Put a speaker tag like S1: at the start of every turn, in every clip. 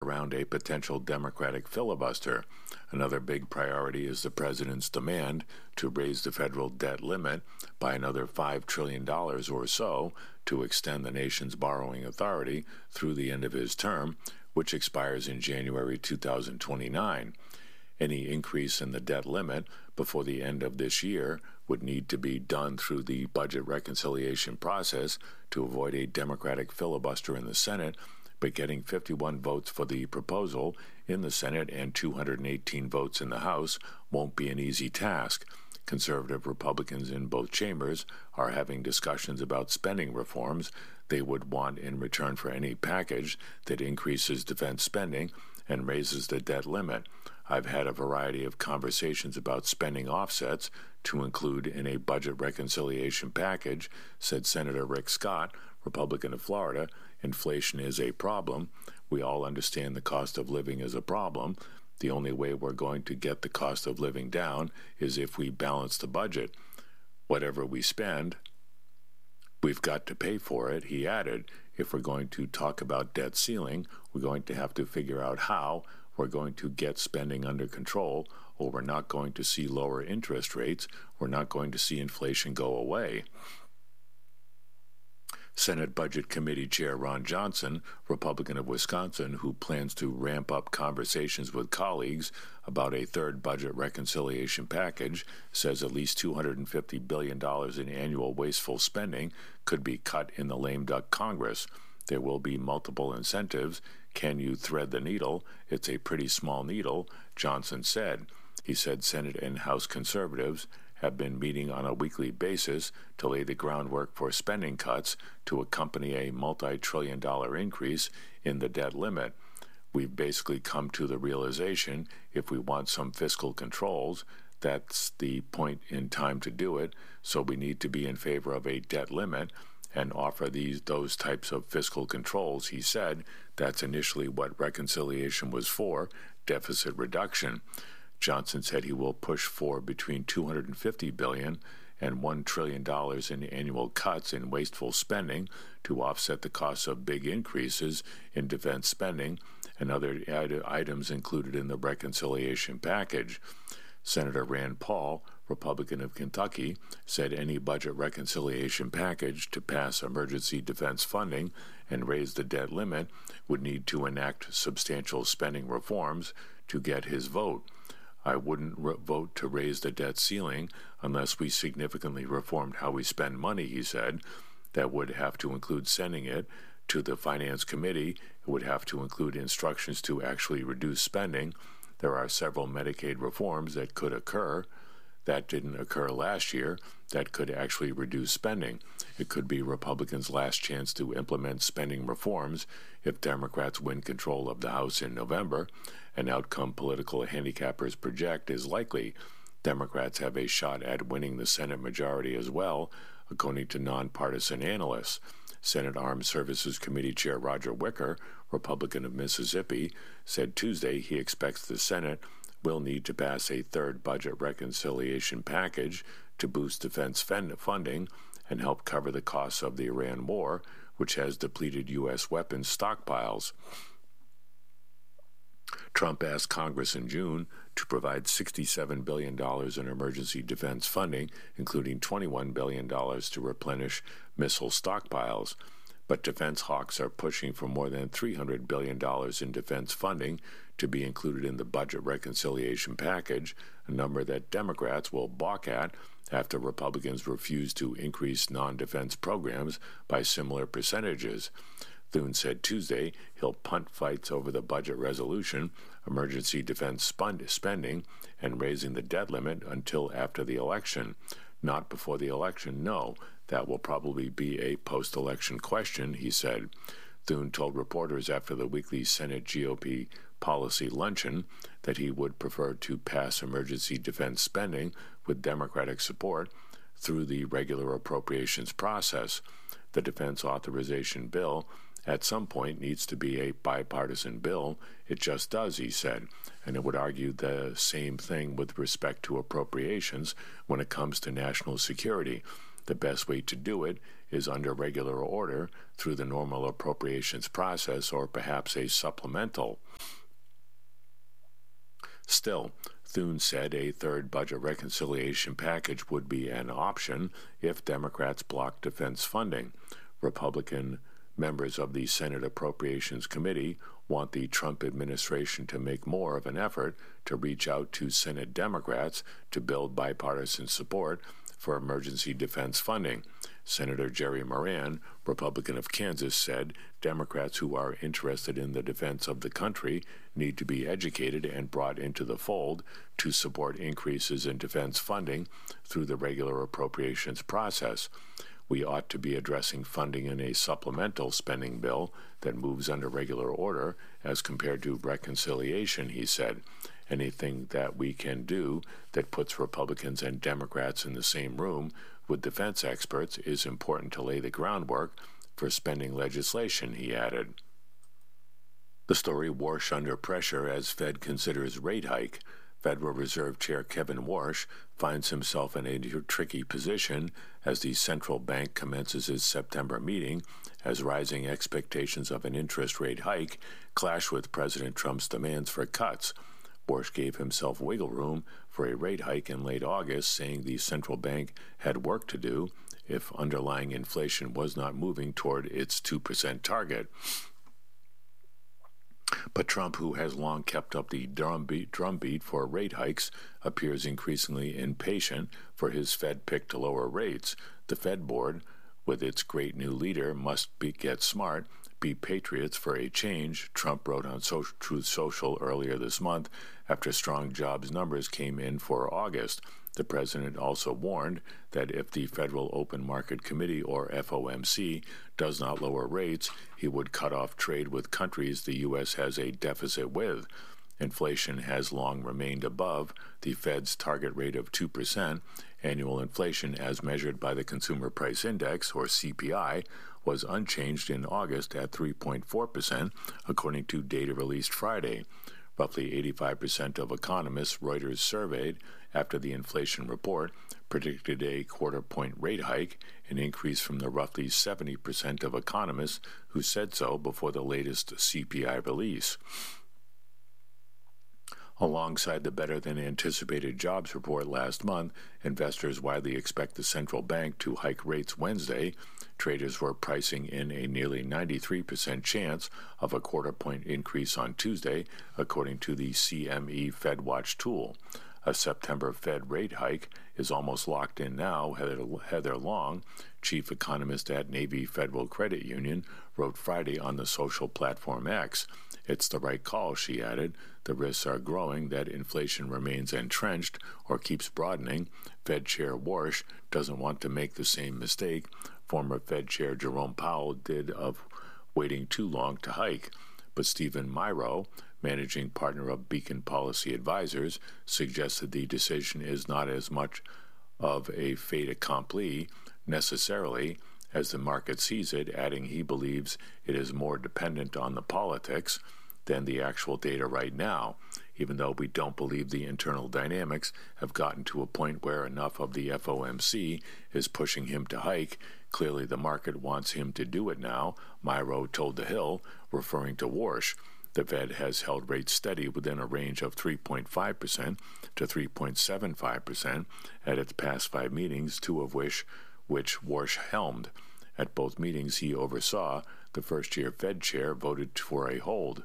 S1: around a potential Democratic filibuster. Another big priority is the president's demand to raise the federal debt limit by another $5 trillion or so to extend the nation's borrowing authority through the end of his term, which expires in January 2029. Any increase in the debt limit before the end of this year would need to be done through the budget reconciliation process to avoid a Democratic filibuster in the Senate, but getting 51 votes for the proposal in the Senate and 218 votes in the House won't be an easy task. Conservative Republicans in both chambers are having discussions about spending reforms they would want in return for any package that increases defense spending and raises the debt limit. I've had a variety of conversations about spending offsets to include in a budget reconciliation package, said Senator Rick Scott, Republican of Florida. Inflation is a problem. We all understand the cost of living is a problem. The only way we're going to get the cost of living down is if we balance the budget. Whatever we spend, we've got to pay for it, he added. If we're going to talk about debt ceiling, we're going to have to figure out how we're going to get spending under control, or we're not going to see lower interest rates. We're not going to see inflation go away. Senate Budget Committee Chair Ron Johnson, Republican of Wisconsin, who plans to ramp up conversations with colleagues about a third budget reconciliation package, says at least $250 billion in annual wasteful spending could be cut in the lame duck Congress. There will be multiple incentives. Can you thread the needle? It's a pretty small needle, Johnson said. He said Senate and House conservatives have been meeting on a weekly basis to lay the groundwork for spending cuts to accompany a multi-trillion-dollar increase in the debt limit. We've basically come to the realization if we want some fiscal controls, that's the point in time to do it, so we need to be in favor of a debt limit and offer those types of fiscal controls, he said. That's initially what reconciliation was for, deficit reduction. Johnson said he will push for between $250 billion and $1 trillion in annual cuts in wasteful spending to offset the costs of big increases in defense spending and other items included in the reconciliation package. Senator Rand Paul, Republican of Kentucky, said any budget reconciliation package to pass emergency defense funding and raise the debt limit would need to enact substantial spending reforms to get his vote. I wouldn't vote to raise the debt ceiling unless we significantly reformed how we spend money, he said. That would have to include sending it to the Finance Committee. It would have to include instructions to actually reduce spending. There are several Medicaid reforms that could occur. That didn't occur last year. That could actually reduce spending. It could be Republicans' last chance to implement spending reforms if Democrats win control of the House in November. An outcome political handicappers project is likely. Democrats have a shot at winning the Senate majority as well, according to nonpartisan analysts. Senate Armed Services Committee Chair Roger Wicker, Republican of Mississippi, said Tuesday he expects the Senate will need to pass a third budget reconciliation package to boost defense funding and help cover the costs of the Iran war, which has depleted U.S. weapons stockpiles. Trump asked Congress in June to provide $67 billion in emergency defense funding, including $21 billion to replenish missile stockpiles. But defense hawks are pushing for more than $300 billion in defense funding to be included in the budget reconciliation package, a number that Democrats will balk at after Republicans refuse to increase non-defense programs by similar percentages. Thune said Tuesday he'll punt fights over the budget resolution, emergency defense spending, and raising the debt limit until after the election. Not before the election, no. That will probably be a post-election question, he said. Thune told reporters after the weekly Senate GOP policy luncheon that he would prefer to pass emergency defense spending with Democratic support through the regular appropriations process. The defense authorization bill at some point needs to be a bipartisan bill. It just does, he said, and it would argue the same thing with respect to appropriations when it comes to national security. The best way to do it is under regular order through the normal appropriations process or perhaps a supplemental. Still, Thune said a third budget reconciliation package would be an option if Democrats blocked defense funding. Republican members of the Senate Appropriations Committee want the Trump administration to make more of an effort to reach out to Senate Democrats to build bipartisan support for emergency defense funding. Senator Jerry Moran, Republican of Kansas, said Democrats who are interested in the defense of the country need to be educated and brought into the fold to support increases in defense funding through the regular appropriations process. We ought to be addressing funding in a supplemental spending bill that moves under regular order as compared to reconciliation, he said. Anything that we can do that puts Republicans and Democrats in the same room with defense experts is important to lay the groundwork for spending legislation, he added. The story: Warsh under pressure as Fed considers rate hike. Federal Reserve Chair Kevin Warsh finds himself in a tricky position as the central bank commences its September meeting, as rising expectations of an interest rate hike clash with President Trump's demands for cuts. Warsh gave himself wiggle room for a rate hike in late August, saying the central bank had work to do if underlying inflation was not moving toward its 2% target. But Trump, who has long kept up the drumbeat for rate hikes, appears increasingly impatient for his Fed pick to lower rates. The Fed board, with its great new leader, must get smart, be patriots for a change, Trump wrote on Truth Social earlier this month after strong jobs numbers came in for August. The president also warned that if the Federal Open Market Committee, or FOMC, does not lower rates, he would cut off trade with countries the U.S. has a deficit with. Inflation has long remained above the Fed's target rate of 2%. Annual inflation, as measured by the Consumer Price Index, or CPI, was unchanged in August at 3.4%, according to data released Friday. Roughly 85% of economists Reuters surveyed after the inflation report predicted a quarter-point rate hike, an increase from the roughly 70% of economists who said so before the latest CPI release. Alongside the better-than-anticipated jobs report last month, investors widely expect the central bank to hike rates Wednesday. Traders were pricing in a nearly 93% chance of a quarter-point increase on Tuesday, according to the CME FedWatch tool. A September Fed rate hike is almost locked in now, Heather Long, chief economist at Navy Federal Credit Union, wrote Friday on the social platform X. It's the right call, she added. The risks are growing that inflation remains entrenched or keeps broadening. Fed Chair Warsh doesn't want to make the same mistake former Fed Chair Jerome Powell did of waiting too long to hike. But Stephen Myrow, managing partner of Beacon Policy Advisors, suggested the decision is not as much of a fait accompli necessarily as the market sees it, adding he believes it is more dependent on the politics than the actual data right now, even though we don't believe the internal dynamics have gotten to a point where enough of the FOMC is pushing him to hike. Clearly the market wants him to do it now, Myrow told The Hill, referring to Warsh. The Fed has held rates steady within a range of 3.5% to 3.75% at its past 5 meetings, 2 of which Warsh helmed. At both meetings he oversaw, the first-year Fed chair voted for a hold.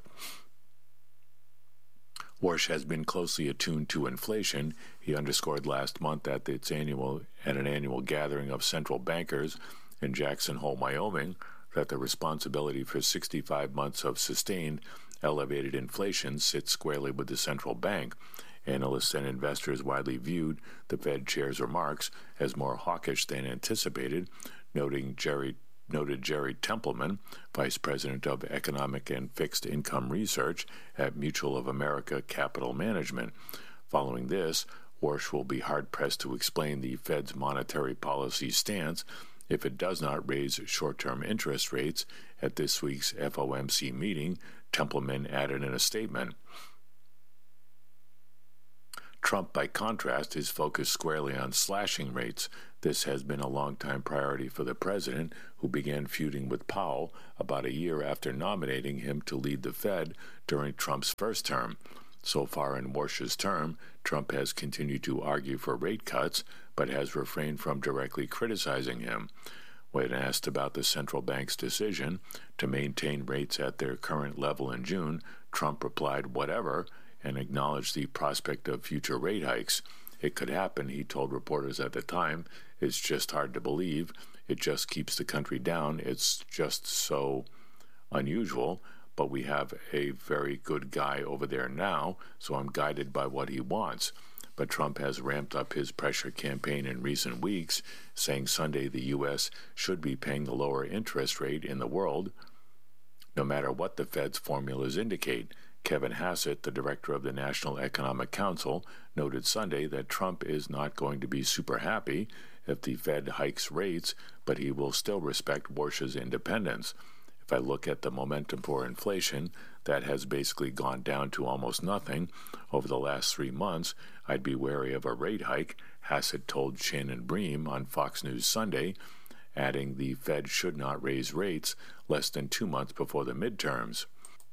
S1: Warsh has been closely attuned to inflation. He underscored last month at an annual gathering of central bankers in Jackson Hole, Wyoming, that the responsibility for 65 months of sustained elevated inflation sits squarely with the central bank. Analysts and investors widely viewed the Fed chair's remarks as more hawkish than anticipated, noted Jerry Templeman, Vice President of Economic and Fixed Income Research at Mutual of America Capital Management. Following this, Warsh will be hard-pressed to explain the Fed's monetary policy stance if it does not raise short-term interest rates at this week's FOMC meeting, Templeman added in a statement. Trump, by contrast, is focused squarely on slashing rates. This has been a long-time priority for the president, who began feuding with Powell about a year after nominating him to lead the Fed during Trump's first term. So far in Warsh's term, Trump has continued to argue for rate cuts, but has refrained from directly criticizing him. When asked about the central bank's decision to maintain rates at their current level in June, Trump replied, "Whatever," and acknowledged the prospect of future rate hikes. It could happen, he told reporters at the time. It's just hard to believe. It just keeps the country down. It's just so unusual. But we have a very good guy over there now, so I'm guided by what he wants. But Trump has ramped up his pressure campaign in recent weeks, saying Sunday the U.S. should be paying the lower interest rate in the world, no matter what the Fed's formulas indicate. Kevin Hassett, the director of the National Economic Council, noted Sunday that Trump is not going to be super happy if the Fed hikes rates, but he will still respect Warsh's independence. If I look at the momentum for inflation, that has basically gone down to almost nothing over the last 3 months. I'd be wary of a rate hike, Hassett told Shannon Bream on Fox News Sunday, adding the Fed should not raise rates less than 2 months before the midterms.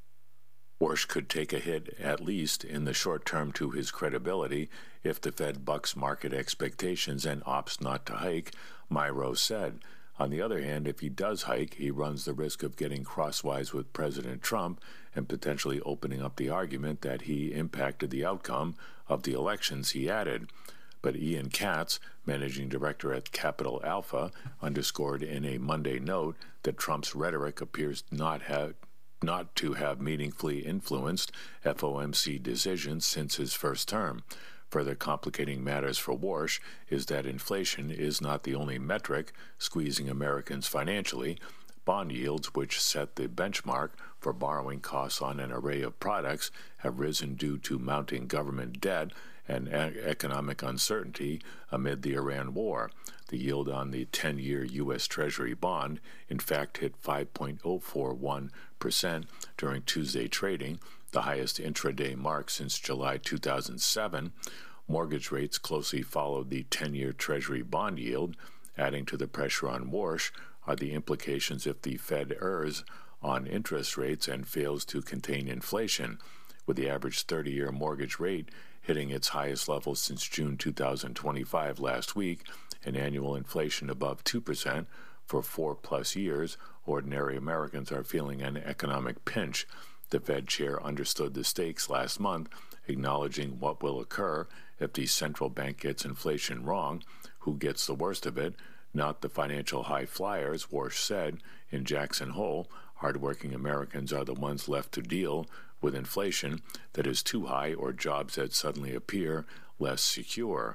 S1: Warsh could take a hit, at least in the short term, to his credibility if the Fed bucks market expectations and opts not to hike, Myro said. On the other hand, if he does hike, he runs the risk of getting crosswise with President Trump and potentially opening up the argument that he impacted the outcome of the elections, he added. But Ian Katz, managing director at Capital Alpha, underscored in a Monday note that Trump's rhetoric appears not to have meaningfully influenced FOMC decisions since his first term. Further complicating matters for Warsh is that inflation is not the only metric squeezing Americans financially. Bond yields, which set the benchmark for borrowing costs on an array of products, have risen due to mounting government debt and economic uncertainty amid the Iran war. The yield on the 10-year U.S. Treasury bond, in fact, hit 5.041% during Tuesday trading, the highest intraday mark since July 2007. Mortgage rates closely followed the 10-year Treasury bond yield. Adding to the pressure on Warsh are the implications if the Fed errs on interest rates and fails to contain inflation, with the average 30-year mortgage rate hitting its highest level since June 2025 last week, and annual inflation above 2% for 4+ years. Ordinary Americans are feeling an economic pinch. The Fed chair understood the stakes last month, acknowledging what will occur if the central bank gets inflation wrong. Who gets the worst of it? Not the financial high flyers, Warsh said. In Jackson Hole, hardworking Americans are the ones left to deal with inflation that is too high or jobs that suddenly appear less secure.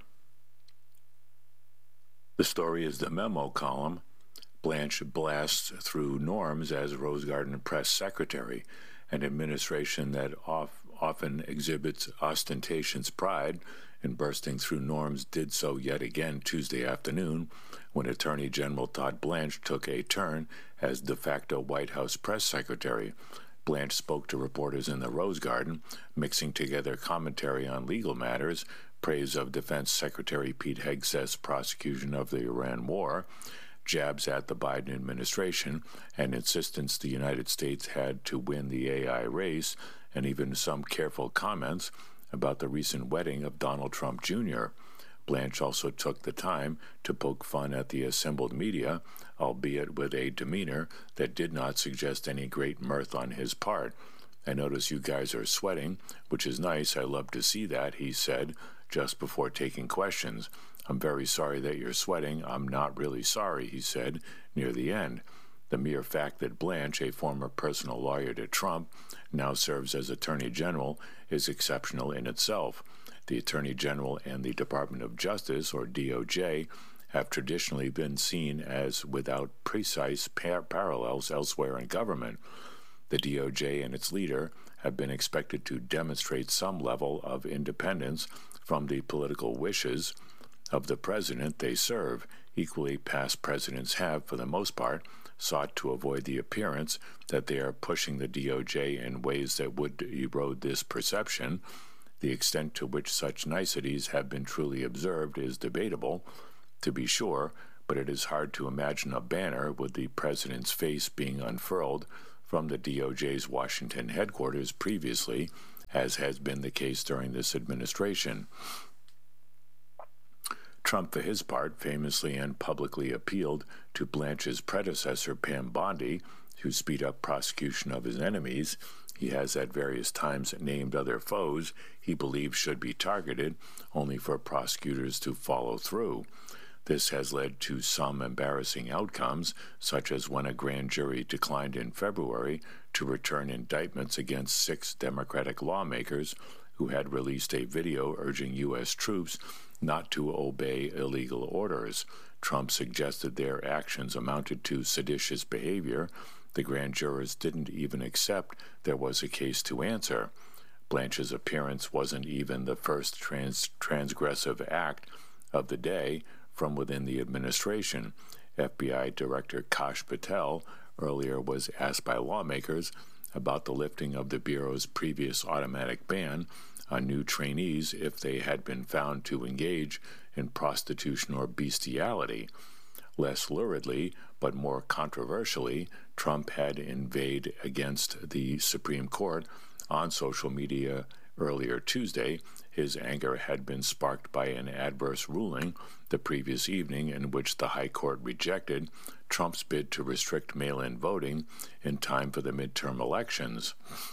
S1: The story is the memo column. Blanche blasts through norms as Rose Garden press secretary. An administration that often exhibits ostentatious pride in bursting through norms did so yet again Tuesday afternoon when Attorney General Todd Blanche took a turn as de facto White House press secretary. Blanche spoke to reporters in the Rose Garden, mixing together commentary on legal matters, praise of Defense Secretary Pete Hegseth's prosecution of the Iran war, jabs at the Biden administration, and insistence the United States had to win the AI race, and even some careful comments about the recent wedding of Donald Trump Jr. Blanche also took the time to poke fun at the assembled media, albeit with a demeanor that did not suggest any great mirth on his part. "I notice you guys are sweating, which is nice. I love to see that," he said just before taking questions. "I'm very sorry that you're sweating. I'm not really sorry," he said near the end. The mere fact that Blanche, a former personal lawyer to Trump, now serves as Attorney General is exceptional in itself. The Attorney General and the Department of Justice, or DOJ, have traditionally been seen as without precise parallels elsewhere in government. The DOJ and its leader have been expected to demonstrate some level of independence from the political wishes of the president they serve. Equally, past presidents have, for the most part, sought to avoid the appearance that they are pushing the DOJ in ways that would erode this perception. The extent to which such niceties have been truly observed is debatable, to be sure, but it is hard to imagine a banner with the president's face being unfurled from the DOJ's Washington headquarters previously, as has been the case during this administration. Trump, for his part, famously and publicly appealed to Blanche's predecessor, Pam Bondi, to speed up prosecution of his enemies. He has at various times named other foes he believes should be targeted, only for prosecutors to follow through. This has led to some embarrassing outcomes, such as when a grand jury declined in February to return indictments against 6 Democratic lawmakers who had released a video urging U.S. troops not to obey illegal orders. Trump suggested their actions amounted to seditious behavior. The grand jurors didn't even accept there was a case to answer. Blanche's appearance wasn't even the first transgressive act of the day from within the administration. FBI Director Kash Patel earlier was asked by lawmakers about the lifting of the Bureau's previous automatic ban on new trainees if they had been found to engage in prostitution or bestiality. Less luridly, but more controversially, Trump had inveighed against the Supreme Court on social media earlier Tuesday. His anger had been sparked by an adverse ruling the previous evening in which the High Court rejected Trump's bid to restrict mail-in voting in time for the midterm elections.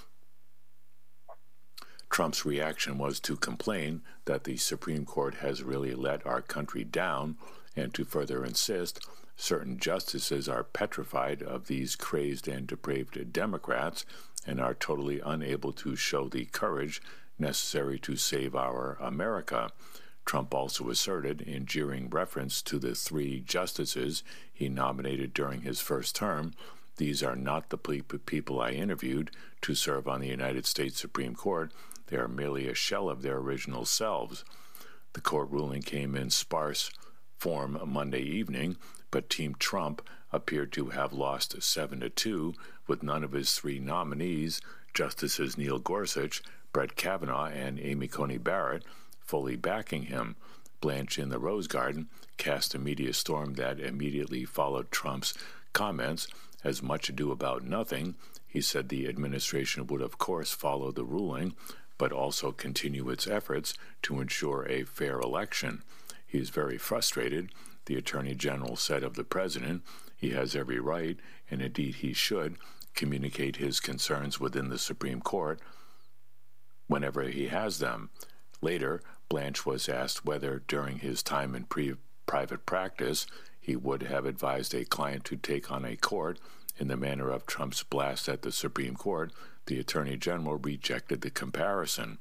S1: Trump's reaction was to complain that the Supreme Court has really let our country down and to further insist certain justices are petrified of these crazed and depraved Democrats and are totally unable to show the courage necessary to save our America. Trump also asserted, in jeering reference to the 3 justices he nominated during his first term, "These are not the people I interviewed to serve on the United States Supreme Court. They are merely a shell of their original selves." The court ruling came in sparse form Monday evening, but Team Trump appeared to have lost 7-2, with none of his 3 nominees, Justices Neil Gorsuch, Brett Kavanaugh, and Amy Coney Barrett, fully backing him. Blanche in the Rose Garden cast a media storm that immediately followed Trump's comments. As much ado about nothing, he said the administration would of course follow the ruling, but also continue its efforts to ensure a fair election. He is very frustrated, the Attorney General said of the president. He has every right, and indeed he should, communicate his concerns within the Supreme Court whenever he has them. Later, Blanche was asked whether, during his time in private practice, he would have advised a client to take on a court in the manner of Trump's blast at the Supreme Court. The Attorney General rejected the comparison.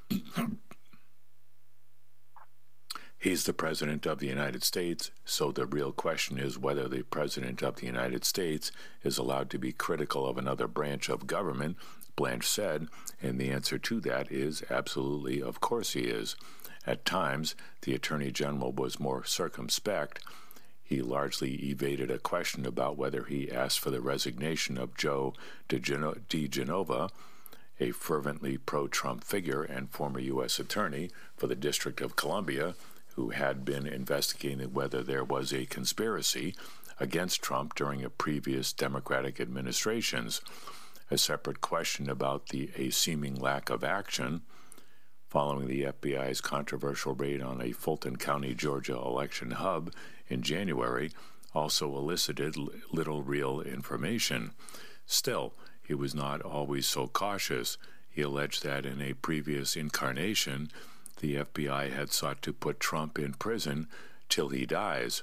S1: He's the President of the United States, so the real question is whether the President of the United States is allowed to be critical of another branch of government, Blanche said, and the answer to that is absolutely, of course he is. At times, the Attorney General was more circumspect. He largely evaded a question about whether he asked for the resignation of Joe DiGenova, a fervently pro-Trump figure and former U.S. Attorney for the District of Columbia, who had been investigating whether there was a conspiracy against Trump during a previous Democratic administrations. A separate question about a seeming lack of action following the FBI's controversial raid on a Fulton County, Georgia election hub in January also elicited little real information. Still, he was not always so cautious. He alleged that in a previous incarnation, the FBI had sought to put Trump in prison till he dies.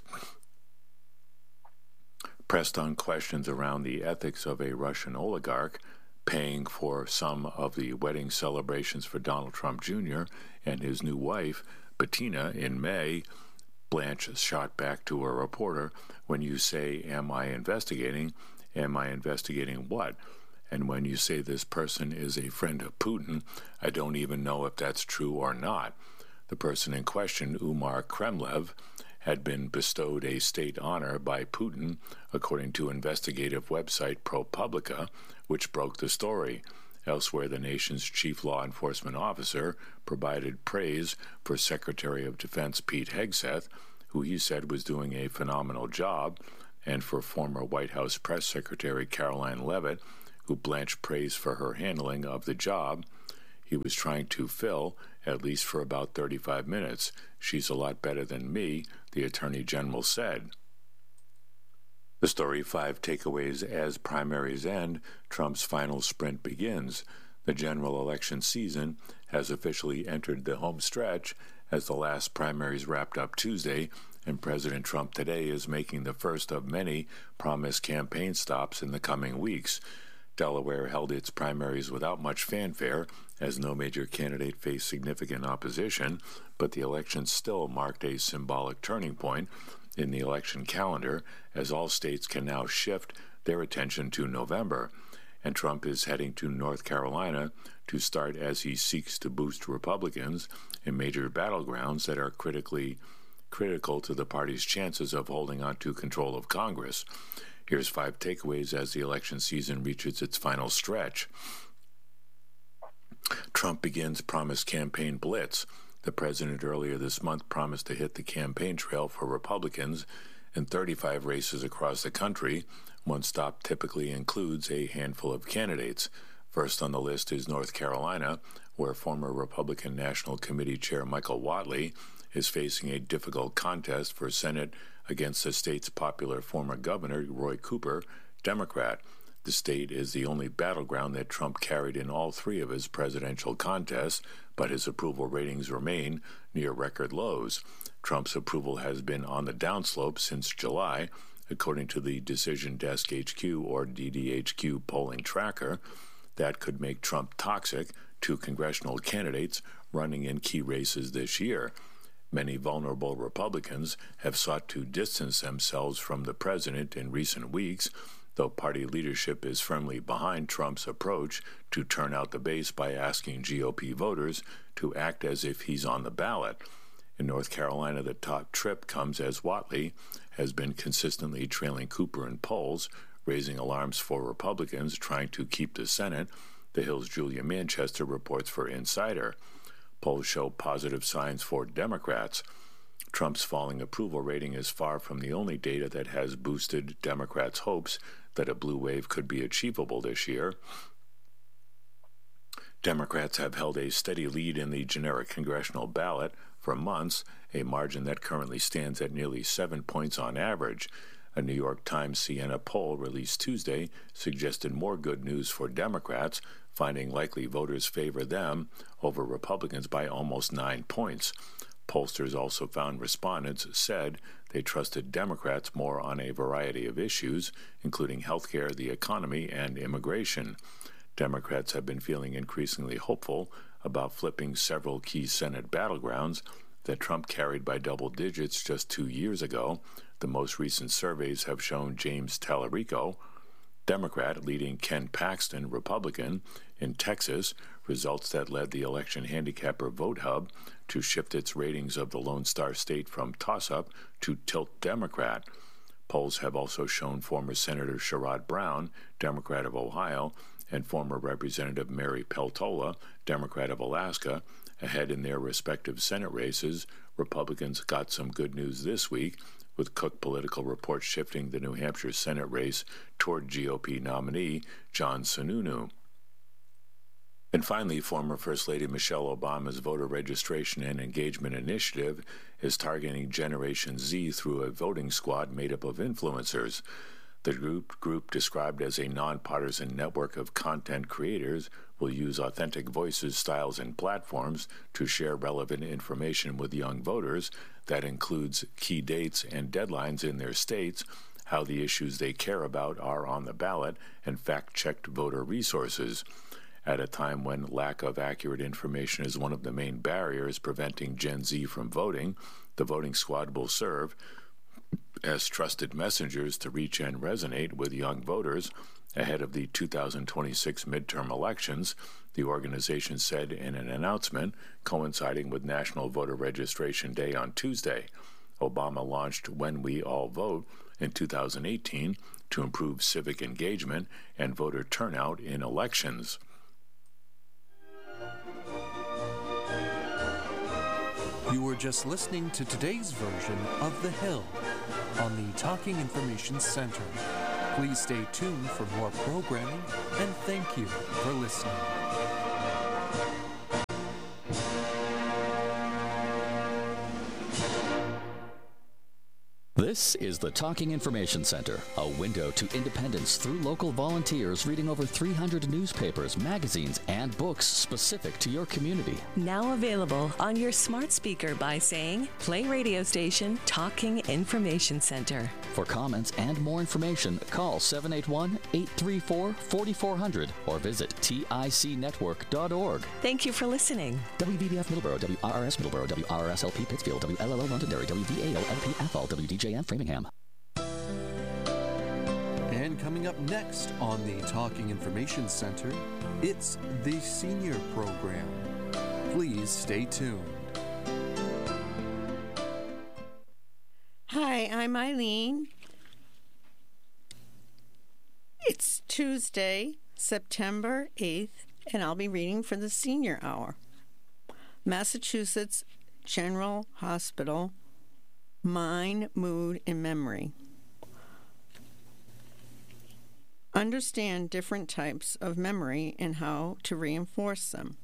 S1: Pressed on questions around the ethics of a Russian oligarch paying for some of the wedding celebrations for Donald Trump Jr. and his new wife, Bettina, in May, Blanche shot back to a reporter, "When you say, 'Am I investigating?' What? And when you say this person is a friend of Putin, I don't even know if that's true or not." The person in question, Umar Kremlev, had been bestowed a state honor by Putin, according to investigative website ProPublica, which broke the story. Elsewhere, the nation's chief law enforcement officer provided praise for Secretary of Defense Pete Hegseth, who he said was doing a phenomenal job, and for former White House Press Secretary Caroline Leavitt, who blanched praise for her handling of the job he was trying to fill, at least for about 35 minutes. She's a lot better than me, the Attorney General said. The story 5 takeaways as primaries end, Trump's final sprint begins. The general election season has officially entered the home stretch as the last primaries wrapped up Tuesday, and President Trump today is making the first of many promised campaign stops in the coming weeks. Delaware held its primaries without much fanfare, as no major candidate faced significant opposition, but the election still marked a symbolic turning point in the election calendar, as all states can now shift their attention to November. And Trump is heading to North Carolina to start as he seeks to boost Republicans in major battlegrounds that are critical to the party's chances of holding on to control of Congress. Here's 5 takeaways as the election season reaches its final stretch. Trump begins promised campaign blitz. The president earlier this month promised to hit the campaign trail for Republicans in 35 races across the country. One stop typically includes a handful of candidates. First on the list is North Carolina, where former Republican National Committee Chair Michael Whatley is facing a difficult contest for Senate against the state's popular former governor, Roy Cooper, Democrat. The state is the only battleground that Trump carried in all 3 of his presidential contests, but his approval ratings remain near record lows. Trump's approval has been on the downslope since July, according to the Decision Desk HQ or DDHQ polling tracker. That could make Trump toxic to congressional candidates running in key races this year. Many vulnerable Republicans have sought to distance themselves from the president in recent weeks, though party leadership is firmly behind Trump's approach to turn out the base by asking GOP voters to act as if he's on the ballot. In North Carolina, the top trip comes as Whatley has been consistently trailing Cooper in polls, raising alarms for Republicans trying to keep the Senate, The Hill's Julia Manchester reports for Insider. Polls show positive signs for Democrats. Trump's falling approval rating is far from the only data that has boosted Democrats' hopes that a blue wave could be achievable this year. Democrats have held a steady lead in the generic congressional ballot for months, a margin that currently stands at nearly 7 points on average. A New York Times Siena poll released Tuesday suggested more good news for Democrats, finding likely voters favor them over Republicans by almost 9 points. Pollsters also found respondents said they trusted Democrats more on a variety of issues, including health care, the economy, and immigration. Democrats have been feeling increasingly hopeful about flipping several key Senate battlegrounds that Trump carried by double digits just 2 years ago. The most recent surveys have shown James Tallarico, Democrat, leading Ken Paxton, Republican, in Texas, results that led the election handicapper VoteHub to shift its ratings of the Lone Star State from toss-up to tilt Democrat. Polls have also shown former Senator Sherrod Brown, Democrat of Ohio, and former Representative Mary Peltola, Democrat of Alaska, ahead in their respective Senate races. Republicans got some good news this week, with Cook Political reports shifting the New Hampshire Senate race toward GOP nominee John Sununu. And finally, former First Lady Michelle Obama's voter registration and engagement initiative is targeting Generation Z through a voting squad made up of influencers. The group, described as a nonpartisan network of content creators, will use authentic voices, styles, and platforms to share relevant information with young voters that includes key dates and deadlines in their states, how the issues they care about are on the ballot, and fact-checked voter resources. At a time when lack of accurate information is one of the main barriers preventing Gen Z from voting, the voting squad will serve as trusted messengers to reach and resonate with young voters ahead of the 2026 midterm elections, the organization said in an announcement coinciding with National Voter Registration Day on Tuesday. Obama launched When We All Vote in 2018 to improve civic engagement and voter turnout in elections.
S2: You were just listening to today's version of The Hill on the Talking Information Center. Please stay tuned for more programming, and thank you for listening.
S3: This is the Talking Information Center, a window to independence through local volunteers reading over 300 newspapers, magazines, and books specific to your community.
S4: Now available on your smart speaker by saying, play radio station Talking Information Center.
S3: For comments and more information, call 781-834-4400 or visit ticnetwork.org.
S4: Thank you for listening.
S3: WVBF Middleborough, WRRS Middleborough, WRRSLP Pittsfield, WLLO Londonderry, WVAO-LP Athol, WDJM Framingham.
S2: And coming up next on the Talking Information Center, it's the Senior Program. Please stay tuned.
S5: Hi, I'm Eileen. It's Tuesday, September 8th, and I'll be reading for the Senior Hour. Massachusetts General Hospital, Mind, Mood, and Memory. Understand different types of memory and how to reinforce them.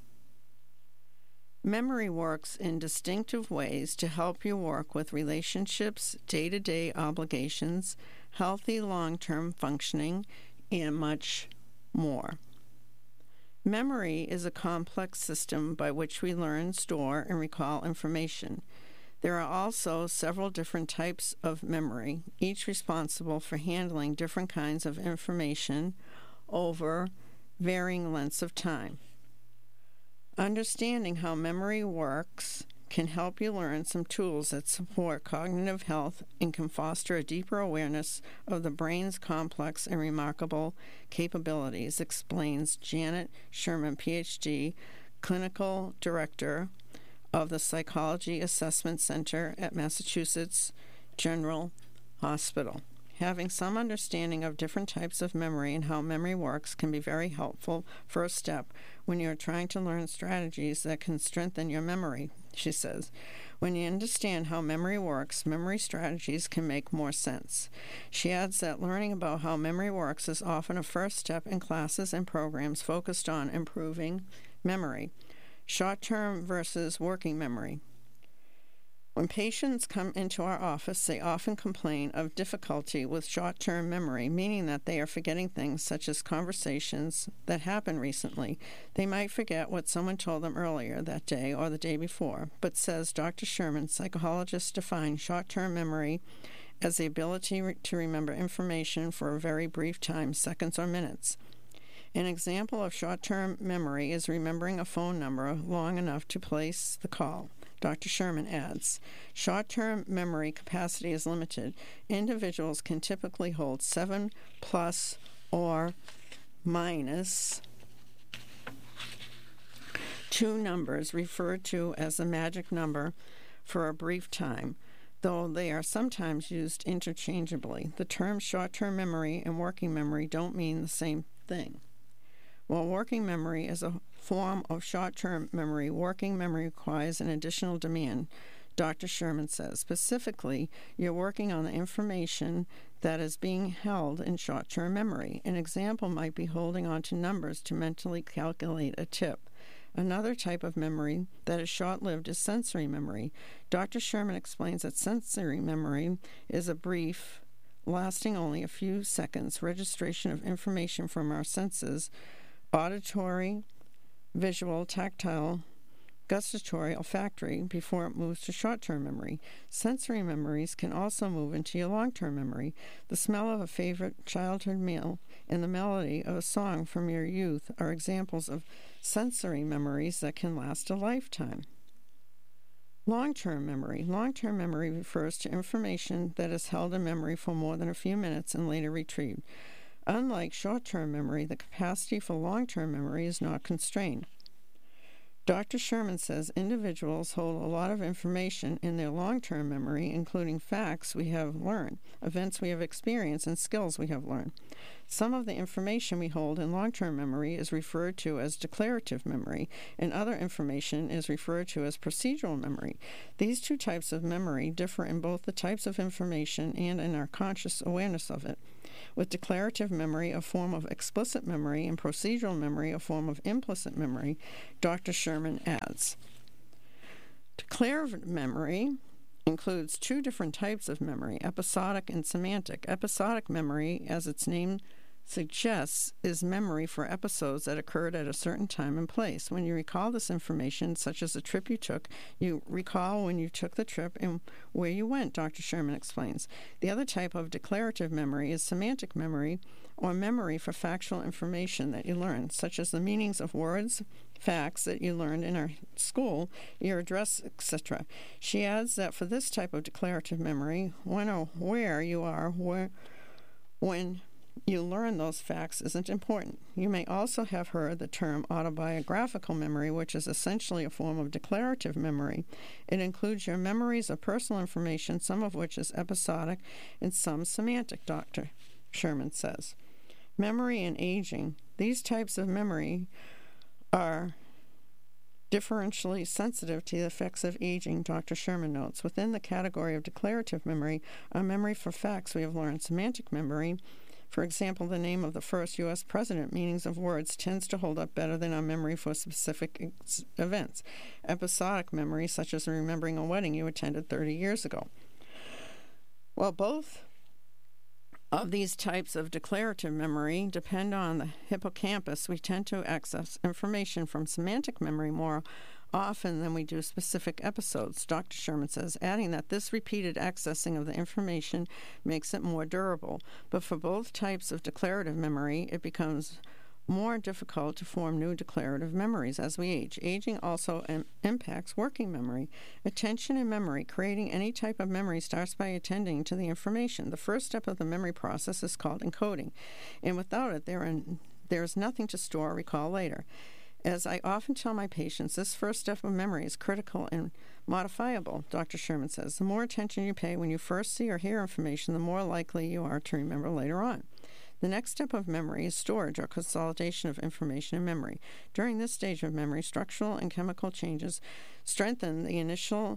S5: Memory works in distinctive ways to help you work with relationships, day-to-day obligations, healthy long-term functioning, and much more. Memory is a complex system by which we learn, store, and recall information. There are also several different types of memory, each responsible for handling different kinds of information over varying lengths of time. Understanding how memory works can help you learn some tools that support cognitive health and can foster a deeper awareness of the brain's complex and remarkable capabilities, explains Janet Sherman, Ph.D., Clinical Director of the Psychology Assessment Center at Massachusetts General Hospital. Having some understanding of different types of memory and how memory works can be very helpful first step when you're trying to learn strategies that can strengthen your memory, she says. When you understand how memory works, memory strategies can make more sense. She adds that learning about how memory works is often a first step in classes and programs focused on improving memory. Short-term versus working memory. When patients come into our office, they often complain of difficulty with short-term memory, meaning that they are forgetting things such as conversations that happened recently. They might forget what someone told them earlier that day or the day before, but says Dr. Sherman, psychologists define short-term memory as the ability to remember information for a very brief time, seconds or minutes. An example of short-term memory is remembering a phone number long enough to place the call. Dr. Sherman adds, short-term memory capacity is limited. Individuals can typically hold 7 plus or minus 2 numbers referred to as the magic number for a brief time, though they are sometimes used interchangeably. The terms short-term memory and working memory don't mean the same thing. While working memory is a form of short-term memory, working memory requires an additional demand, Dr. Sherman says. Specifically, you're working on the information that is being held in short-term memory. An example might be holding on to numbers to mentally calculate a tip. Another type of memory that is short-lived is sensory memory. Dr. Sherman explains that sensory memory is a brief, lasting only a few seconds, registration of information from our senses, auditory, visual, tactile, gustatory, olfactory, before it moves to short-term memory. Sensory memories can also move into your long-term memory. The smell of a favorite childhood meal and the melody of a song from your youth are examples of sensory memories that can last a lifetime. Long-term memory. Long-term memory refers to information that is held in memory for more than a few minutes and later retrieved. Unlike short-term memory, the capacity for long-term memory is not constrained. Dr. Sherman says individuals hold a lot of information in their long-term memory, including facts we have learned, events we have experienced, and skills we have learned. Some of the information we hold in long-term memory is referred to as declarative memory, and other information is referred to as procedural memory. These two types of memory differ in both the types of information and in our conscious awareness of it, with declarative memory a form of explicit memory and procedural memory a form of implicit memory, Dr. Sherman adds. Declarative memory includes two different types of memory, episodic and semantic. Episodic memory, as its name suggests, is memory for episodes that occurred at a certain time and place. When you recall this information, such as a trip you took, you recall when you took the trip and where you went, Dr. Sherman explains. The other type of declarative memory is semantic memory, or memory for factual information that you learned, such as the meanings of words, facts that you learned in our school, your address, etc. She adds that for this type of declarative memory, when or where you are when you learn those facts isn't important. You may also have heard the term autobiographical memory, which is essentially a form of declarative memory. It includes your memories of personal information, some of which is episodic and some semantic, Dr. Sherman says. Memory and aging. These types of memory are differentially sensitive to the effects of aging, Dr. Sherman notes. Within the category of declarative memory are memory for facts we have learned. Semantic memory, for example, the name of the first U.S. president, meanings of words, tends to hold up better than our memory for specific events. Episodic memory, such as remembering a wedding you attended 30 years ago. Well, both of these types of declarative memory depend on the hippocampus. We tend to access information from semantic memory more often than we do specific episodes, Dr. Sherman says, adding that this repeated accessing of the information makes it more durable. But for both types of declarative memory, it becomes more difficult to form new declarative memories as we age. Aging also impacts working memory. Attention and memory. Creating any type of memory starts by attending to the information. The first step of the memory process is called encoding, and without it, there is nothing to store or recall later. As I often tell my patients, this first step of memory is critical and modifiable, Dr. Sherman says. The more attention you pay when you first see or hear information, the more likely you are to remember later on. The next step of memory is storage or consolidation of information in memory. During this stage of memory, structural and chemical changes strengthen the initial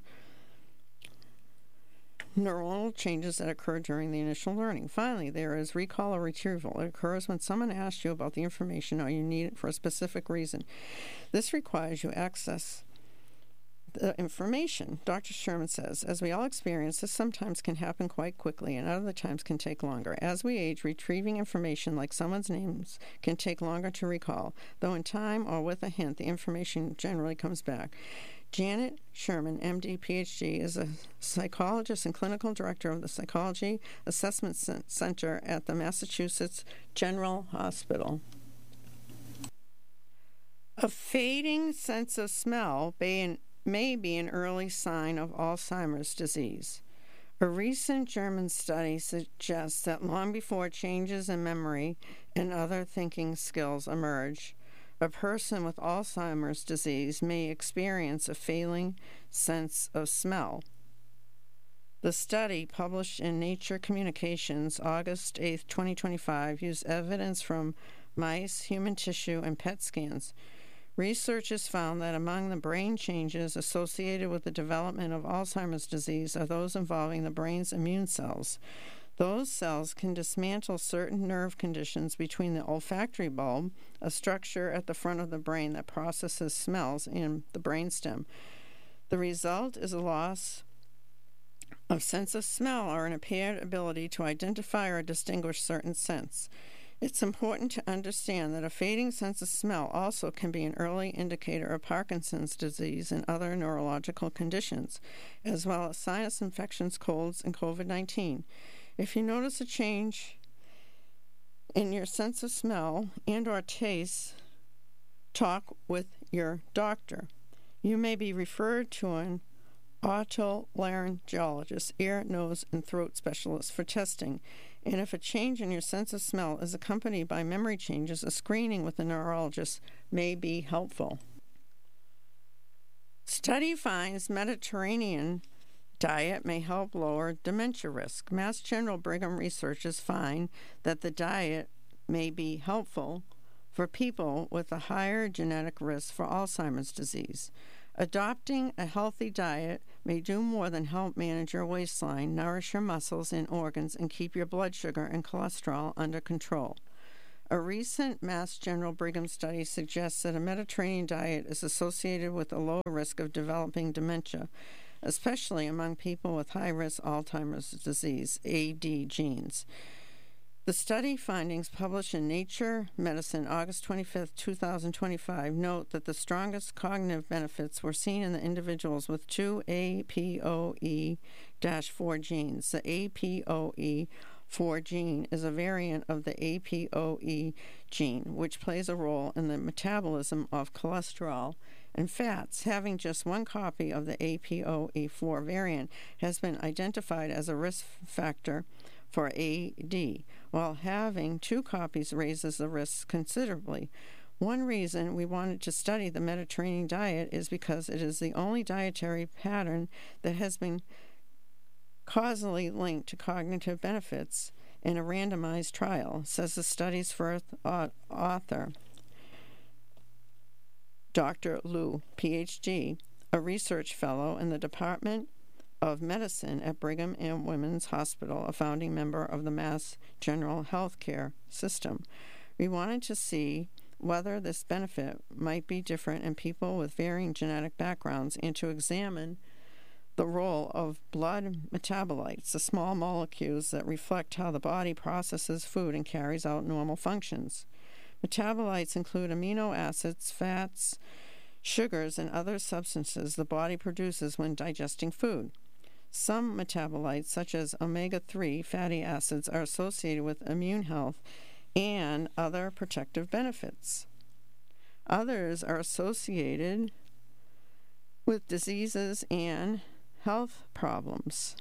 S5: neuronal changes that occur during the initial learning. Finally, there is recall or retrieval. It occurs when someone asks you about the information or you need it for a specific reason. This requires you access the information. Dr. Sherman says, as we all experience, this sometimes can happen quite quickly and other times can take longer. As we age, retrieving information like someone's names can take longer to recall, though in time or with a hint, the information generally comes back. Janet Sherman, MD, PhD, is a psychologist and clinical director of the Psychology Assessment Center at the Massachusetts General Hospital. A fading sense of smell may be an early sign of Alzheimer's disease. A recent German study suggests that long before changes in memory and other thinking skills emerge, a person with Alzheimer's disease may experience a failing sense of smell. The study, published in Nature Communications, August 8, 2025, used evidence from mice, human tissue, and PET scans. Researchers found that among the brain changes associated with the development of Alzheimer's disease are those involving the brain's immune cells. Those cells can dismantle certain nerve conditions between the olfactory bulb, a structure at the front of the brain that processes smells, and the brainstem. The result is a loss of sense of smell or an impaired ability to identify or distinguish certain scents. It's important to understand that a fading sense of smell also can be an early indicator of Parkinson's disease and other neurological conditions, as well as sinus infections, colds, and COVID-19. If you notice a change in your sense of smell and or taste, talk with your doctor. You may be referred to an otolaryngologist, ear, nose, and throat specialist for testing. And if a change in your sense of smell is accompanied by memory changes, a screening with a neurologist may be helpful. Study finds Mediterranean diet may help lower dementia risk. Mass General Brigham researchers find that the diet may be helpful for people with a higher genetic risk for Alzheimer's disease. Adopting a healthy diet may do more than help manage your waistline, nourish your muscles and organs, and keep your blood sugar and cholesterol under control. A recent Mass General Brigham study suggests that a Mediterranean diet is associated with a lower risk of developing dementia, especially among people with high-risk Alzheimer's disease, AD genes. The study findings published in Nature Medicine, August 25, 2025, note that the strongest cognitive benefits were seen in the individuals with two APOE-4 genes. The APOE4 gene is a variant of the APOE gene, which plays a role in the metabolism of cholesterol and fats. Having just one copy of the APOE4 variant has been identified as a risk factor for AD, while having two copies raises the risk considerably. One reason we wanted to study the Mediterranean diet is because it is the only dietary pattern that has been causally linked to cognitive benefits in a randomized trial, says the study's first author, Dr. Liu, Ph.D., a research fellow in the Department of Medicine at Brigham and Women's Hospital, a founding member of the Mass General Healthcare System. We wanted to see whether this benefit might be different in people with varying genetic backgrounds and to examine the role of blood metabolites, the small molecules that reflect how the body processes food and carries out normal functions. Metabolites include amino acids, fats, sugars, and other substances the body produces when digesting food. Some metabolites, such as omega-3 fatty acids, are associated with immune health and other protective benefits. Others are associated with diseases and health problems.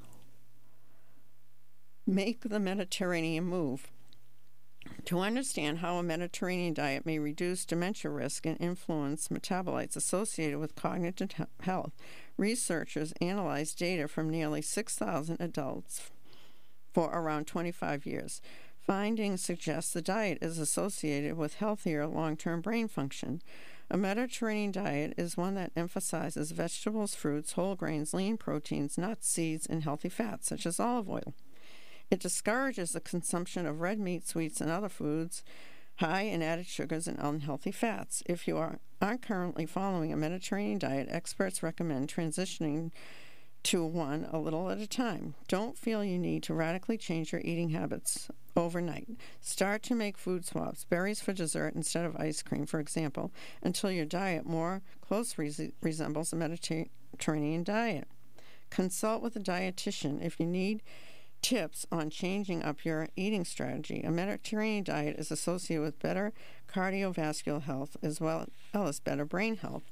S5: Make the Mediterranean move. To understand how a Mediterranean diet may reduce dementia risk and influence metabolites associated with cognitive health, researchers analyzed data from nearly 6,000 adults for around 25 years. Findings suggest the diet is associated with healthier long-term brain function. A Mediterranean diet is one that emphasizes vegetables, fruits, whole grains, lean proteins, nuts, seeds, and healthy fats, such as olive oil. It discourages the consumption of red meat, sweets, and other foods high in added sugars and unhealthy fats. If you aren't currently following a Mediterranean diet, experts recommend transitioning to one a little at a time. Don't feel you need to radically change your eating habits overnight. Start to make food swaps, berries for dessert instead of ice cream, for example, until your diet more closely resembles a Mediterranean diet. Consult with a dietitian if you need tips on changing up your eating strategy. A Mediterranean diet is associated with better cardiovascular health as well as better brain health.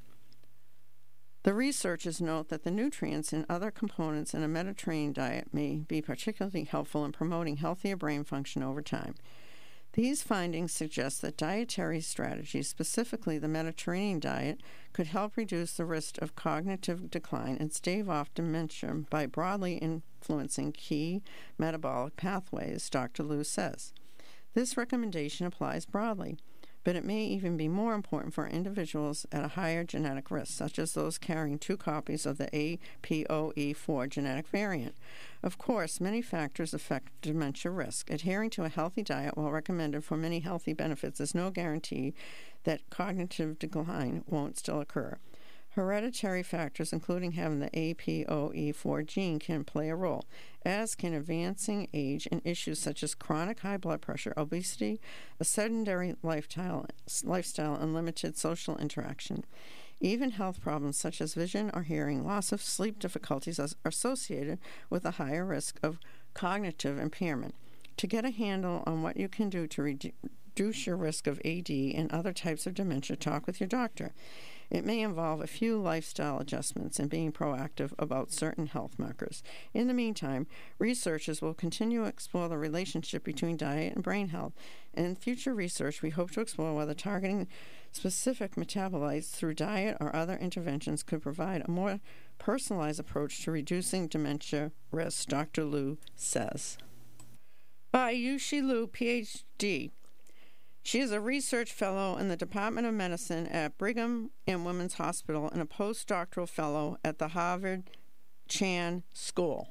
S5: The researchers note that the nutrients and other components in a Mediterranean diet may be particularly helpful in promoting healthier brain function over time. These findings suggest that dietary strategies, specifically the Mediterranean diet, could help reduce the risk of cognitive decline and stave off dementia by broadly influencing key metabolic pathways, Dr. Liu says. This recommendation applies broadly, but it may even be more important for individuals at a higher genetic risk, such as those carrying two copies of the APOE4 genetic variant. Of course, many factors affect dementia risk. Adhering to a healthy diet, while recommended for many healthy benefits, is no guarantee that cognitive decline won't still occur. Hereditary factors, including having the APOE4 gene, can play a role, as can advancing age and issues such as chronic high blood pressure, obesity, a sedentary lifestyle, and limited social interaction. Even health problems such as vision or hearing loss of sleep difficulties are associated with a higher risk of cognitive impairment. To get a handle on what you can do to reduce your risk of AD and other types of dementia, talk with your doctor. It may involve a few lifestyle adjustments and being proactive about certain health markers. In the meantime, researchers will continue to explore the relationship between diet and brain health. In future research, we hope to explore whether targeting specific metabolites through diet or other interventions could provide a more personalized approach to reducing dementia risk, Dr. Liu says. By Yushi Liu, Ph.D. She is a research fellow in the Department of Medicine at Brigham and Women's Hospital and a postdoctoral fellow at the Harvard Chan School.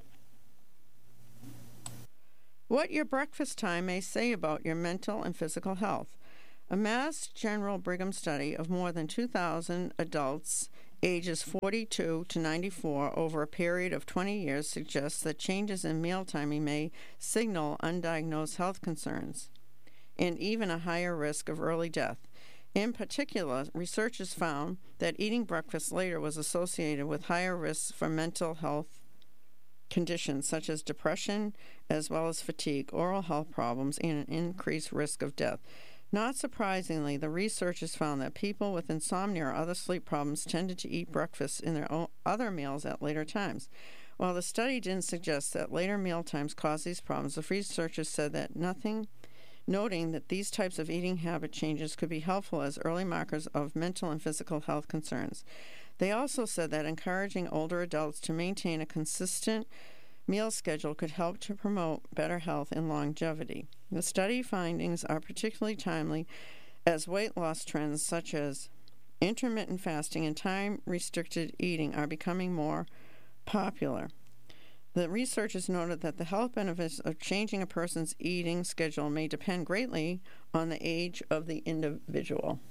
S5: What your breakfast time may say about your mental and physical health. A Mass General Brigham study of more than 2,000 adults ages 42 to 94 over a period of 20 years suggests that changes in meal timing may signal undiagnosed health concerns and even a higher risk of early death. In particular, researchers found that eating breakfast later was associated with higher risks for mental health conditions such as depression, as well as fatigue, oral health problems, and an increased risk of death. Not surprisingly, the researchers found that people with insomnia or other sleep problems tended to eat breakfast in their other meals at later times. While the study didn't suggest that later meal times cause these problems, the researchers said that noting that these types of eating habit changes could be helpful as early markers of mental and physical health concerns. They also said that encouraging older adults to maintain a consistent meal schedule could help to promote better health and longevity. The study findings are particularly timely as weight loss trends such as intermittent fasting and time-restricted eating are becoming more popular. The researchers noted that the health benefits of changing a person's eating schedule may depend greatly on the age of the individual.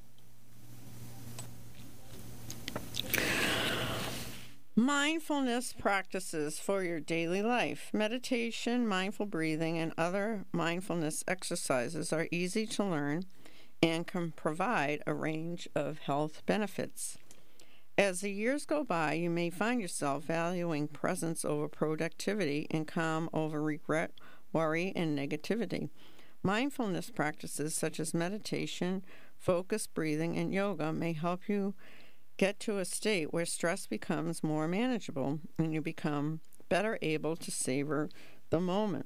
S5: Mindfulness practices for your daily life. Meditation, mindful breathing, and other mindfulness exercises are easy to learn and can provide a range of health benefits. As the years go by, you may find yourself valuing presence over productivity and calm over regret, worry, and negativity. Mindfulness practices such as meditation, focused breathing, and yoga may help you get to a state where stress becomes more manageable and you become better able to savor the moment.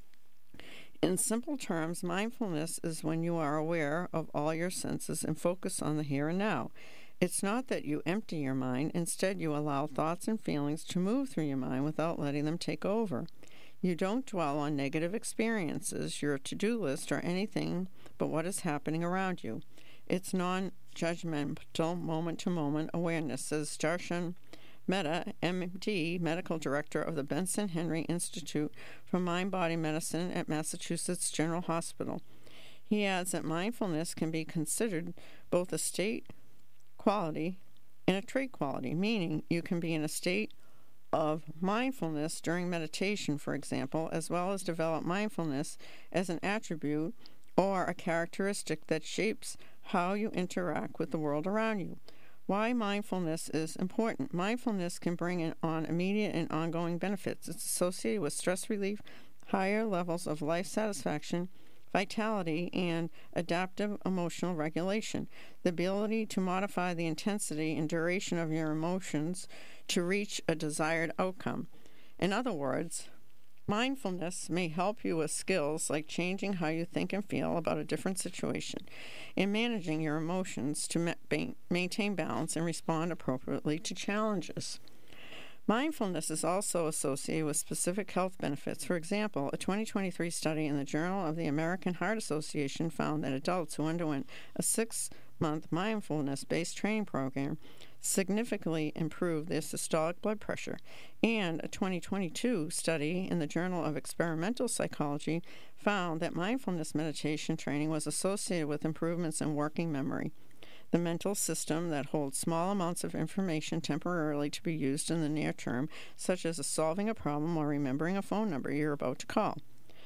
S5: In simple terms, mindfulness is when you are aware of all your senses and focus on the here and now. It's not that you empty your mind. Instead, you allow thoughts and feelings to move through your mind without letting them take over. You don't dwell on negative experiences, your to-do list, or anything but what is happening around you. It's non-judgmental, moment-to-moment awareness, says Darshan Mehta, MD, Medical Director of the Benson Henry Institute for Mind-Body Medicine at Massachusetts General Hospital. He adds that mindfulness can be considered both a state quality and a trait quality, meaning you can be in a state of mindfulness during meditation, for example, as well as develop mindfulness as an attribute or a characteristic that shapes how you interact with the world around you. Why mindfulness is important. Mindfulness can bring on immediate and ongoing benefits. It's associated with stress relief, higher levels of life satisfaction, vitality, and adaptive emotional regulation. The ability to modify the intensity and duration of your emotions to reach a desired outcome. In other words, mindfulness may help you with skills like changing how you think and feel about a different situation and managing your emotions to maintain balance and respond appropriately to challenges. Mindfulness is also associated with specific health benefits. For example, a 2023 study in the Journal of the American Heart Association found that adults who underwent a 6-month mindfulness-based training program significantly improved their systolic blood pressure. And a 2022 study in the Journal of Experimental Psychology found that mindfulness meditation training was associated with improvements in working memory, the mental system that holds small amounts of information temporarily to be used in the near term, such as solving a problem or remembering a phone number you're about to call.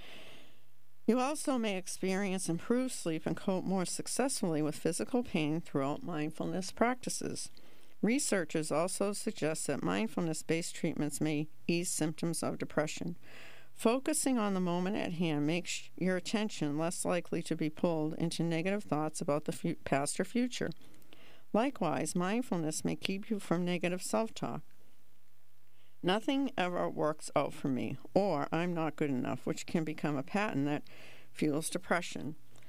S5: You also may experience improved sleep and cope more successfully with physical pain throughout mindfulness practices. Researchers also suggest that mindfulness-based treatments may ease symptoms of depression. Focusing on the moment at hand makes your attention less likely to be pulled into negative thoughts about the past or future. Likewise, mindfulness may keep you from negative self-talk. Nothing ever works out for me, or I'm not good enough, which can become a pattern that fuels depression.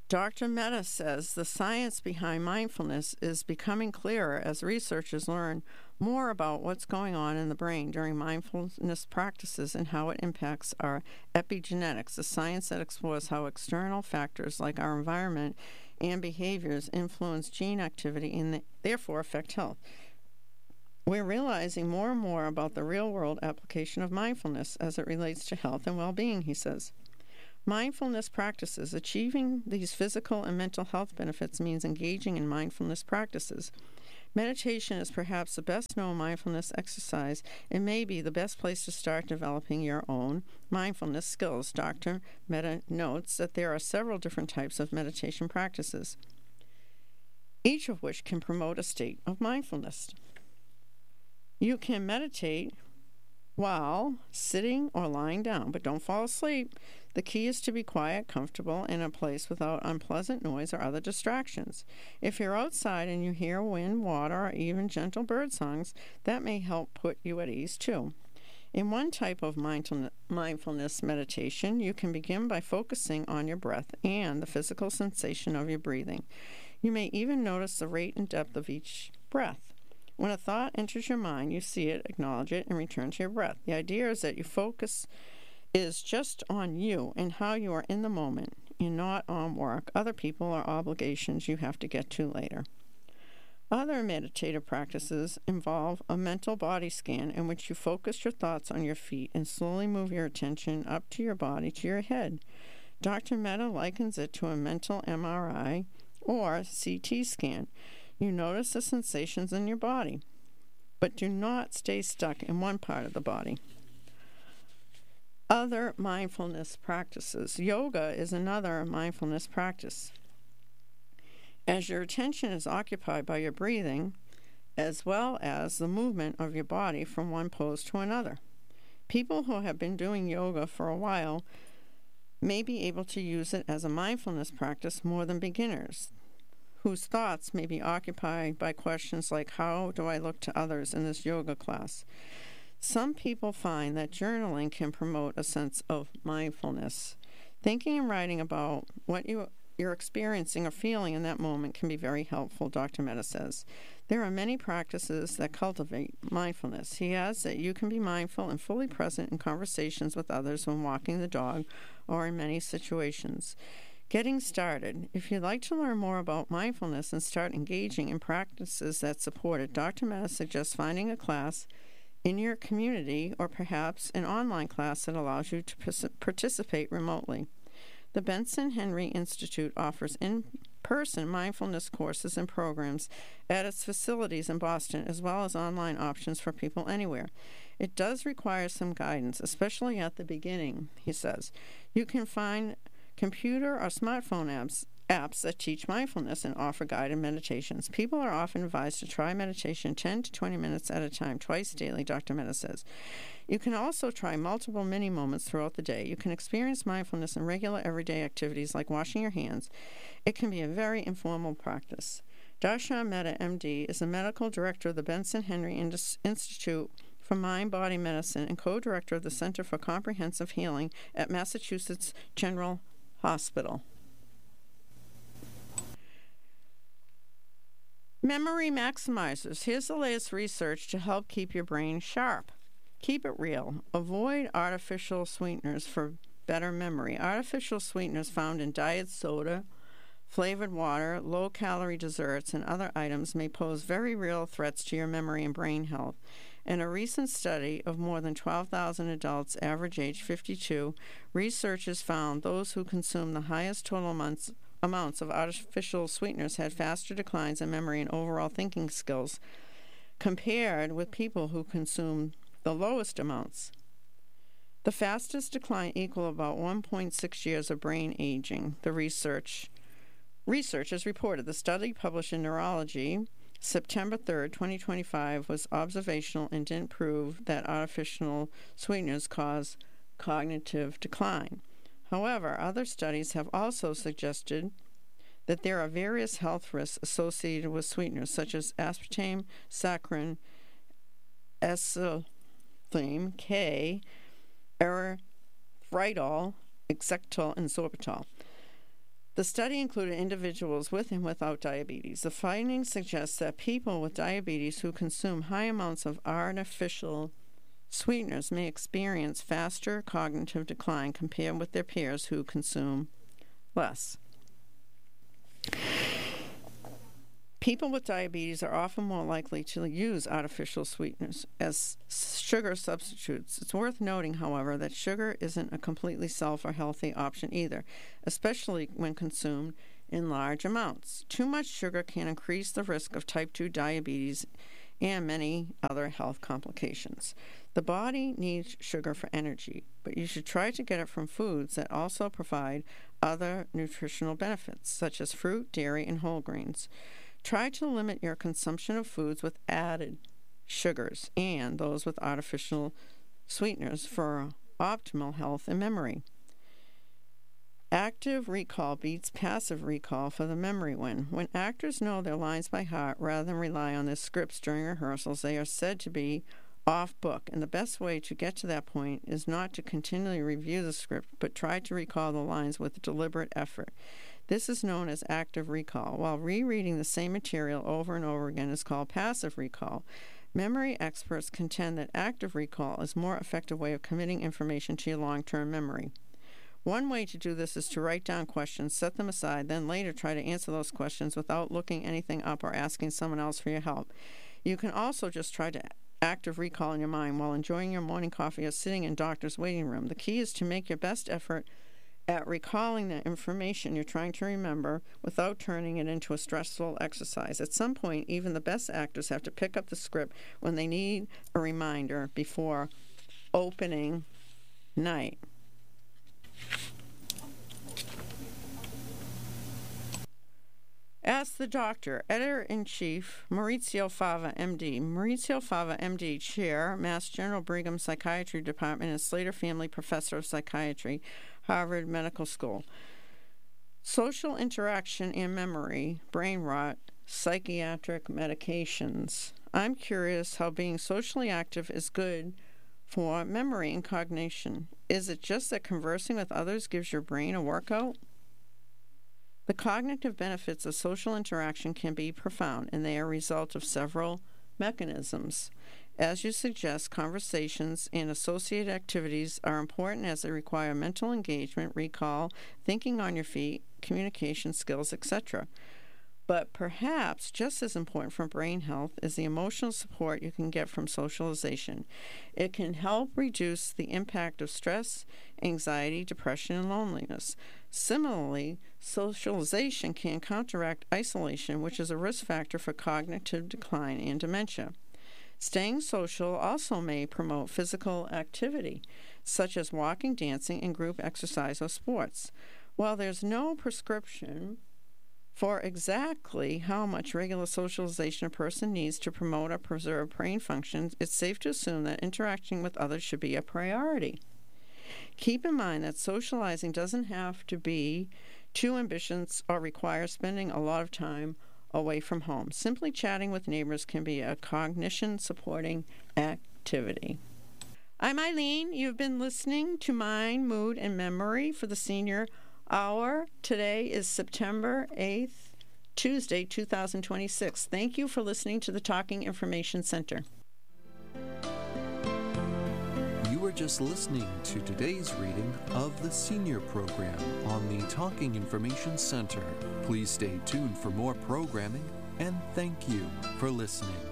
S5: Dr. Mehta says the science behind mindfulness is becoming clearer as researchers learn more about what's going on in the brain during mindfulness practices and how it impacts our epigenetics, a science that explores how external factors like our environment and behaviors influence gene activity and therefore affect health. We're realizing more and more about the real-world application of mindfulness as it relates to health and well-being, he says. Mindfulness practices. Achieving these physical and mental health benefits means engaging in mindfulness practices. Meditation is perhaps the best-known mindfulness exercise and may be the best place to start developing your own mindfulness skills. Dr. Mehta notes that there are several different types of meditation practices, each of which can promote a state of mindfulness. You can meditate while sitting or lying down, but don't fall asleep. The key is to be quiet, comfortable, in a place without unpleasant noise or other distractions. If you're outside and you hear wind, water, or even gentle bird songs, that may help put you at ease too. In one type of mindfulness meditation, you can begin by focusing on your breath and the physical sensation of your breathing. You may even notice the rate and depth of each breath. When a thought enters your mind, you see it, acknowledge it, and return to your breath. The idea is that your focus is just on you and how you are in the moment. You're not on work, other people, or obligations you have to get to later. Other meditative practices involve a mental body scan in which you focus your thoughts on your feet and slowly move your attention up to your body to your head. Dr. Mehta likens it to a mental MRI or CT scan. You notice the sensations in your body, but do not stay stuck in one part of the body. Other mindfulness practices. Yoga is another mindfulness practice. As your attention is occupied by your breathing, as well as the movement of your body from one pose to another. People who have been doing yoga for a while may be able to use it as a mindfulness practice more than beginners, whose thoughts may be occupied by questions like, how do I look to others in this yoga class? Some people find that journaling can promote a sense of mindfulness. Thinking and writing about what you're experiencing or feeling in that moment can be very helpful, Dr. Mehta says. There are many practices that cultivate mindfulness. He adds that you can be mindful and fully present in conversations with others when walking the dog or in many situations. Getting started. If you'd like to learn more about mindfulness and start engaging in practices that support it, Dr. Mehta suggests finding a class in your community or perhaps an online class that allows you to participate remotely. The Benson Henry Institute offers in-person mindfulness courses and programs at its facilities in Boston, as well as online options for people anywhere. It does require some guidance, especially at the beginning, he says. You can find computer or smartphone apps that teach mindfulness and offer guided meditations. People are often advised to try meditation 10 to 20 minutes at a time, twice daily, Dr. Mehta says. You can also try multiple mini moments throughout the day. You can experience mindfulness in regular everyday activities like washing your hands. It can be a very informal practice. Darshan Mehta, MD, is the medical director of the Benson Henry Institute for Mind-Body Medicine and co-director of the Center for Comprehensive Healing at Massachusetts General Hospital. Memory maximizers. Here's the latest research to help keep your brain sharp. Keep it real. Avoid artificial sweeteners for better memory. Artificial sweeteners found in diet soda, flavored water, low-calorie desserts, and other items may pose very real threats to your memory and brain health. In a recent study of more than 12,000 adults, average age 52, researchers found those who consumed the highest total amounts of artificial sweeteners had faster declines in memory and overall thinking skills compared with people who consumed the lowest amounts. The fastest decline equal about 1.6 years of brain aging, the researchers reported. The study, published in Neurology September 3rd, 2025, was observational and didn't prove that artificial sweeteners cause cognitive decline. However, other studies have also suggested that there are various health risks associated with sweeteners, such as aspartame, saccharin, acetylene, K, erythritol, Exectol, and sorbitol. The study included individuals with and without diabetes. The findings suggest that people with diabetes who consume high amounts of artificial sweeteners may experience faster cognitive decline compared with their peers who consume less. People with diabetes are often more likely to use artificial sweeteners as sugar substitutes. It's worth noting, however, that sugar isn't a completely safe or healthy option either, especially when consumed in large amounts. Too much sugar can increase the risk of type 2 diabetes and many other health complications. The body needs sugar for energy, but you should try to get it from foods that also provide other nutritional benefits, such as fruit, dairy, and whole grains. Try to limit your consumption of foods with added sugars and those with artificial sweeteners for optimal health and memory. Active recall beats passive recall for the memory win. When actors know their lines by heart rather than rely on their scripts during rehearsals, they are said to be off book, and the best way to get to that point is not to continually review the script, but try to recall the lines with deliberate effort. This is known as active recall, while rereading the same material over and over again is called passive recall. Memory experts contend that active recall is a more effective way of committing information to your long-term memory. One way to do this is to write down questions, set them aside, then later try to answer those questions without looking anything up or asking someone else for your help. You can also just try to active recall in your mind while enjoying your morning coffee or sitting in doctor's waiting room. The key is to make your best effort at recalling the information you're trying to remember without turning it into a stressful exercise. At some point, even the best actors have to pick up the script when they need a reminder before opening night. Ask the Doctor, Editor-in-Chief Maurizio Fava, M.D. Maurizio Fava, M.D., Chair, Mass General Brigham Psychiatry Department and Slater Family Professor of Psychiatry, Harvard Medical School. Social interaction and memory, brain rot, psychiatric medications. I'm curious how being socially active is good for memory and cognition. Is it just that conversing with others gives your brain a workout? The cognitive benefits of social interaction can be profound, and they are a result of several mechanisms. As you suggest, conversations and associated activities are important as they require mental engagement, recall, thinking on your feet, communication skills, etc. But perhaps just as important for brain health is the emotional support you can get from socialization. It can help reduce the impact of stress, anxiety, depression, and loneliness. Similarly, socialization can counteract isolation, which is a risk factor for cognitive decline and dementia. Staying social also may promote physical activity, such as walking, dancing, and group exercise or sports. While there's no prescription for exactly how much regular socialization a person needs to promote or preserve brain functions, it's safe to assume that interacting with others should be a priority. Keep in mind that socializing doesn't have to be too ambitious or require spending a lot of time away from home. Simply chatting with neighbors can be a cognition-supporting activity. I'm Eileen. You've been listening to Mind, Mood, and Memory for the Senior Hour. Today is September 8th, Tuesday, 2026. Thank you for listening to the Talking Information Center.
S2: You were just listening to today's reading of the Senior Program on the Talking Information Center. Please stay tuned for more programming, and thank you for listening.